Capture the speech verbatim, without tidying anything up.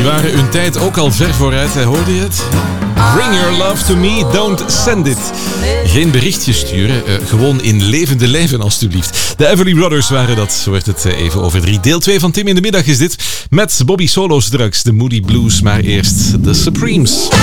Die waren hun tijd ook al ver vooruit, hè? Hoorde je het? Bring your love to me, don't send it. Geen berichtje sturen, uh, gewoon in levende lijven alstublieft. De Everly Brothers waren dat, zo werd het uh, even over drie. Deel twee van Tim in de Middag is dit, met Bobby Solo straks, de Moody Blues, maar eerst The Supremes.